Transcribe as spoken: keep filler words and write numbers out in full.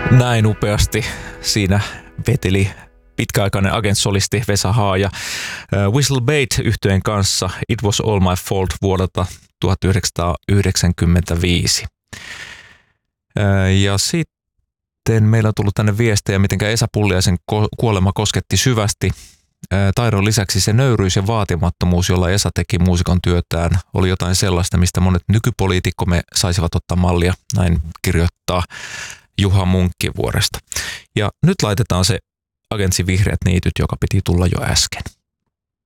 Näin upeasti siinä veteli pitkäaikainen Agent-solisti Vesa Haaja Whistle Bait -yhtyeen kanssa It Was All My Fault vuodelta tuhatyhdeksänsataayhdeksänkymmentäviisi. Ja sitten meillä on tullut tänne viestejä, miten Esa Pulliaisen kuolema kosketti syvästi. Taidon lisäksi se nöyryys ja vaatimattomuus, jolla Esa teki muusikon työtään, oli jotain sellaista, mistä monet nykypoliitikkomme saisivat ottaa mallia, näin kirjoittaa Juha Munkki vuoresta. Ja nyt laitetaan se Agentsin Vihreät niityt, joka piti tulla jo äsken.